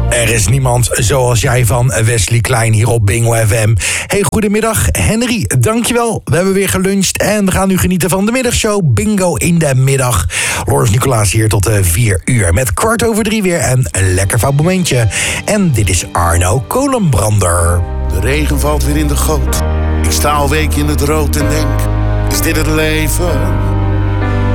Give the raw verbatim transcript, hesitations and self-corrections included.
Er is niemand zoals jij van Wesley Klein hier op Bingo F M. Hey, goedemiddag Henry, dankjewel. We hebben weer geluncht en we gaan nu genieten van de middagshow Bingo in de middag. Loris Nicolaas hier tot vier uur met kwart over drie weer een lekker fout momentje. En dit is Arno Kolenbrander. De regen valt weer in de goot. Ik sta al week in het rood en denk, is dit het leven?